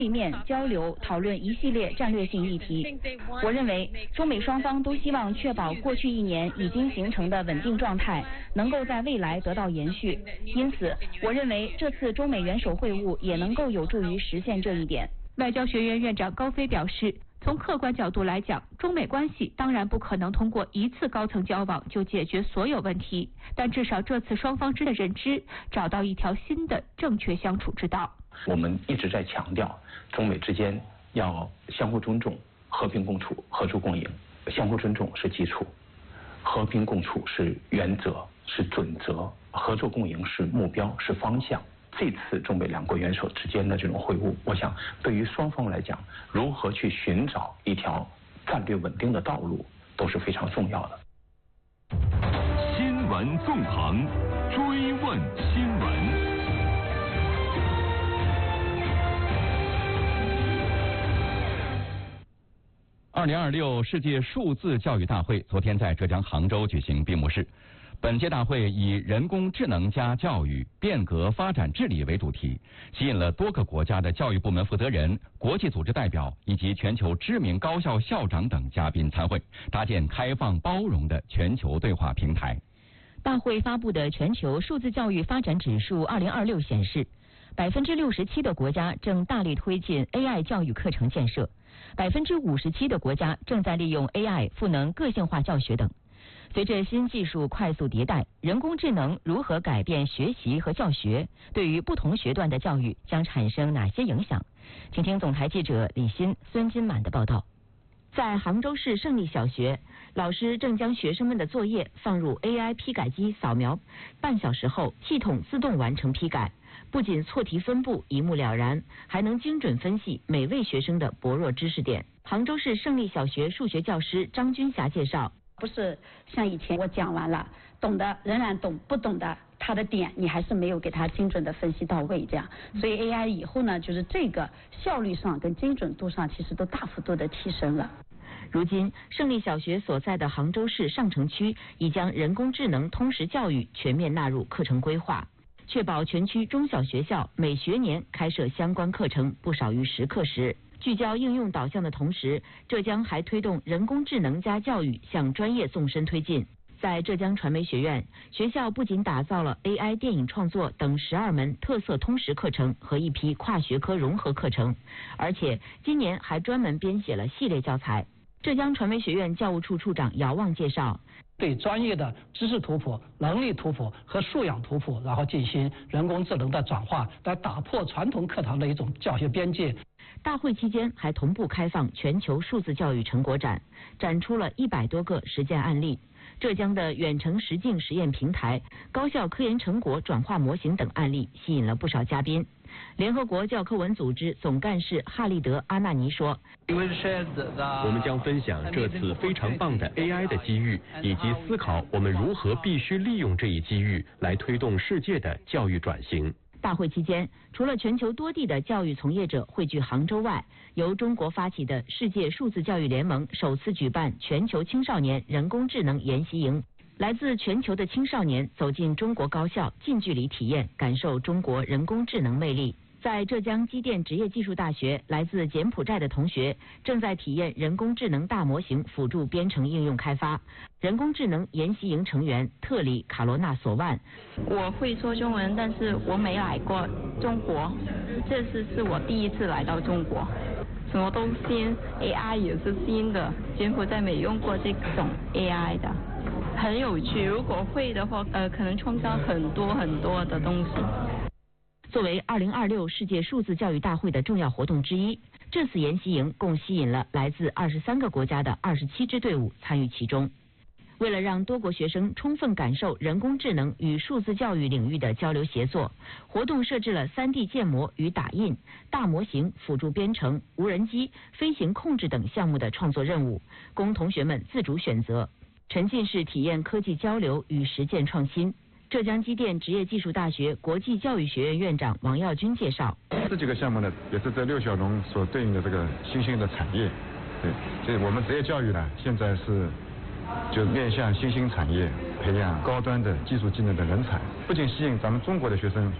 对面交流讨论一系列战略性议题。我认为中美双方都希望确保过去1年已经形成的稳定状态能够在未来得到延续，因此我认为这次中美元首会晤也能够有助于实现这一点。 外交学院院长高飞表示，从客观角度来讲，中美关系当然不可能通过一次高层交往就解决所有问题，但至少这次双方之的认知找到一条新的正确相处之道。 我们一直在强调，中美之间要相互尊重、和平共处、合作共赢。相互尊重是基础，和平共处是原则、是准则，合作共赢是目标、是方向。这次中美2国元首之间的这种会晤，我想对于双方来讲，如何去寻找一条战略稳定的道路，都是非常重要的。 新闻纵横，追问新闻。2026世界数字教育大会昨天在浙江杭州举行闭幕式。本届大会以人工智能加教育，变革发展治理为主题，吸引了多个国家的教育部门负责人、国际组织代表以及全球知名高校校长等嘉宾参会，搭建开放包容的全球对话平台。 大会发布的全球数字教育发展指数2026显示，67%的国家正大力推进 AI 教育课程建设，57%的国家正在利用 AI 赋能个性化教学等。随着新技术快速迭代，人工智能如何改变学习和教学，对于不同学段的教育将产生哪些影响？请听总台记者李欣、孙金满的报道。在杭州市胜利小学，老师正将学生们的作业放入 AI 批改机扫描，半小时后系统自动完成批改，不仅错题分布一目了然，还能精准分析每位学生的薄弱知识点。杭州市胜利小学数学教师张军霞介绍， 不是像以前我讲完了，懂的仍然懂，不懂的他的点你还是没有给他精准的分析到位，这样，所以 AI 以后呢，就是这个效率上跟精准度上其实都大幅度的提升了。 如今，胜利小学所在的杭州市上城区已将人工智能通识教育全面纳入课程规划，确保全区中小学校每学年开设相关课程不少于10课时。聚焦应用导向的同时，浙江还推动人工智能加教育向专业纵深推进。在浙江传媒学院，学校不仅打造了 AI 电影创作等12门特色通识课程和一批跨学科融合课程，而且今年还专门编写了系列教材。浙江传媒学院教务处处长姚旺介绍， 对专业的知识图谱、能力图谱和素养图谱，然后进行人工智能的转化，来打破传统课堂的一种教学边界。 大会期间还同步开放全球数字教育成果展，展出了100多个实践案例。浙江的远程实境实验平台、高校科研成果转化模型等案例吸引了不少嘉宾。联合国教科文组织总干事哈利德·阿纳尼说， 我们将分享这次非常棒的 AI 的机遇，以及思考我们如何必须利用这一机遇来推动世界的教育转型。 大会期间，除了全球多地的教育从业者汇聚杭州外，由中国发起的世界数字教育联盟首次举办全球青少年人工智能研习营。来自全球的青少年走进中国高校，近距离体验感受中国人工智能魅力。在浙江机电职业技术大学，来自柬埔寨的同学正在体验人工智能大模型辅助编程应用开发。人工智能研习营成员特里卡罗纳索万， 我会说中文，但是我没来过中国，这次是我第一次来到中国，什么都新 ，AI 也是新的，柬埔寨没用过这种 AI 的，很有趣。如果会的话，可能创造很多的东西。 作为2026世界数字教育大会的重要活动之一，这次研习营共吸引了来自23个国家的27支队伍参与其中。为了让多国学生充分感受人工智能与数字教育领域的交流协作，活动设置了3D 建模与打印、大模型辅助编程、无人机、飞行控制等项目的创作任务，供同学们自主选择，沉浸式体验科技交流与实践创新。浙江机电职业技术大学国际教育学院院长王耀军介绍， 这几个项目呢，也是这6小龙所对应的这个新兴的产业。对，所以我们职业教育呢，现在是就面向新兴产业，培养高端的技术技能的人才，不仅吸引咱们中国的学生